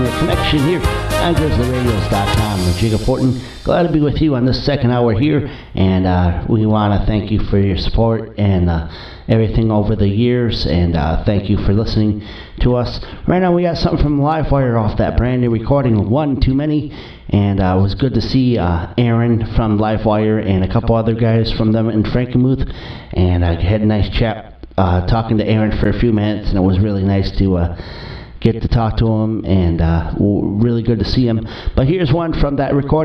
The Connection here on GrizzlyRadios.com. I'm Jacob Fortin. Glad to be with you on this second hour here, and we want to thank you for your support and everything over the years, and thank you for listening to us. Right now we got something from Livewire off that brand new recording, One Too Many, and it was good to see Aaron from Livewire and a couple other guys from them in Frankenmuth, and I had a nice chat talking to Aaron for a few minutes, and it was really nice to get to talk to him, and really good to see him. But here's one from that recording.